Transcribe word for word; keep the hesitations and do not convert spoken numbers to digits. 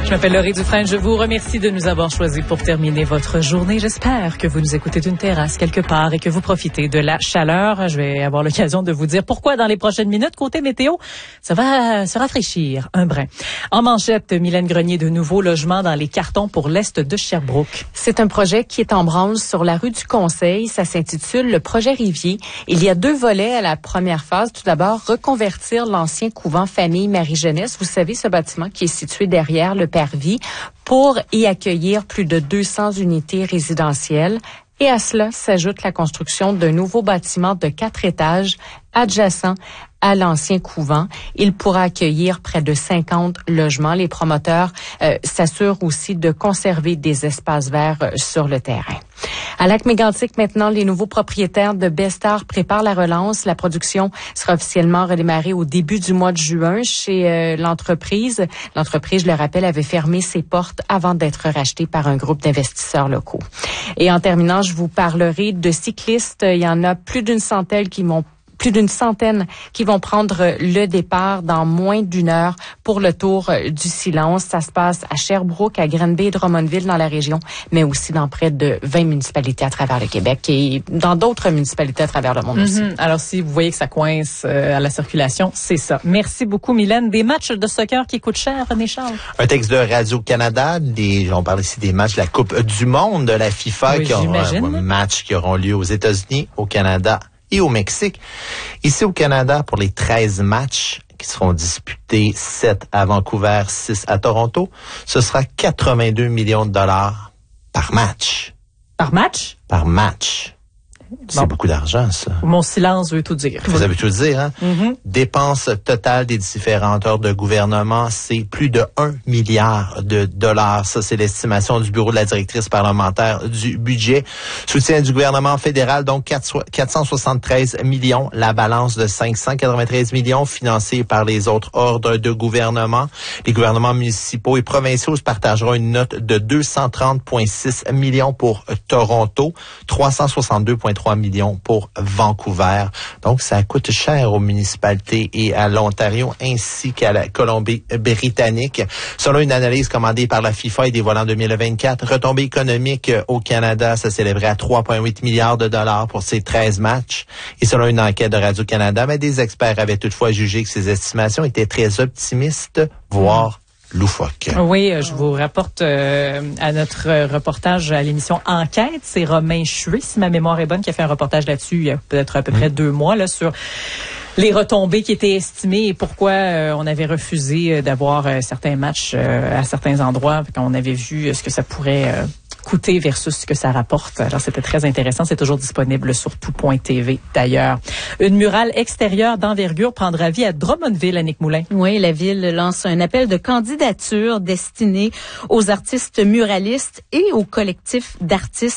Je m'appelle Laurie Dufresne. Je vous remercie de nous avoir choisis pour terminer votre journée. J'espère que vous nous écoutez d'une terrasse quelque part et que vous profitez de la chaleur. Je vais avoir l'occasion de vous dire pourquoi dans les prochaines minutes. Côté météo, ça va se rafraîchir un brin. En manchette, Mylène Grenier, de nouveaux logements dans les cartons pour l'est de Sherbrooke. C'est un projet qui est en branle sur la rue du Conseil. Ça s'intitule le projet Rivier. Il y a deux volets à la première phase. Tout d'abord, reconvertir l'ancien couvent Famille Marie-Jeunesse. Vous savez, ce bâtiment qui est situé derrière le Parvis, pour y accueillir plus de deux cents unités résidentielles. Et à cela s'ajoute la construction d'un nouveau bâtiment de quatre étages adjacent à l'ancien couvent. Il pourra accueillir près de cinquante logements. Les promoteurs euh, s'assurent aussi de conserver des espaces verts euh, sur le terrain. À Lac-Mégantic, maintenant, les nouveaux propriétaires de Bestar préparent la relance. La production sera officiellement redémarrée au début du mois de juin chez euh, l'entreprise. L'entreprise, je le rappelle, avait fermé ses portes avant d'être rachetée par un groupe d'investisseurs locaux. Et en terminant, je vous parlerai de cyclistes. Il y en a plus d'une centaine qui vont plus d'une centaine qui vont prendre le départ dans moins d'une heure pour le Tour du Silence. Ça se passe à Sherbrooke, à Granby et Drummondville dans la région, mais aussi dans près de vingt municipalités à travers le Québec et dans d'autres municipalités à travers le monde mm-hmm. aussi. Alors, si vous voyez que ça coince euh, à la circulation, c'est ça. Merci beaucoup, Mylène. Des matchs de soccer qui coûtent cher, René Charles? Un texte de Radio-Canada. Des, on parle ici des matchs de la Coupe du Monde de la FIFA, oui, qui ont un match qui auront lieu aux États-Unis, au Canada et au Mexique. Ici au Canada, pour les treize matchs qui seront disputés, sept à Vancouver, six à Toronto, ce sera quatre-vingt-deux millions de dollars par match. Par match? Par match. C'est bon. Beaucoup d'argent, ça. Mon silence veut tout dire. Vous avez tout dire, hein? Mm-hmm. Dépenses totales des différentes heures de gouvernement, c'est plus de un milliard de dollars. Ça, c'est l'estimation du bureau de la directrice parlementaire du budget. Soutien du gouvernement fédéral, donc quatre cent soixante-treize millions. La balance de cinq cent quatre-vingt-treize millions financée par les autres ordres de gouvernement. Les gouvernements municipaux et provinciaux se partageront une note de deux cent trente virgule six millions pour Toronto, trois cent soixante-deux virgule trois millions pour Vancouver. Donc, ça coûte cher aux municipalités et à l'Ontario ainsi qu'à la Colombie-Britannique. Selon une analyse commandée par la FIFA et dévoilant deux mille vingt-quatre, retombées économiques au Canada, ça s'élèverait à trois virgule huit milliards de dollars pour ces treize matchs. Et selon une enquête de Radio-Canada, mais des experts avaient toutefois jugé que ces estimations étaient très optimistes, voire loufoque. Oui, je vous rapporte euh, à notre reportage à l'émission Enquête. C'est Romain Chué, si ma mémoire est bonne, qui a fait un reportage là-dessus il y a peut-être à peu près mmh. deux mois là sur les retombées qui étaient estimées et pourquoi euh, on avait refusé euh, d'avoir euh, certains matchs euh, à certains endroits quand on avait vu euh, ce que ça pourrait euh, coûter versus ce que ça rapporte. Alors, c'était très intéressant. C'est toujours disponible sur tout point T V, d'ailleurs. Une murale extérieure d'envergure prendra vie à Drummondville, Annick Moulin. Oui, la ville lance un appel de candidature destiné aux artistes muralistes et aux collectifs d'artistes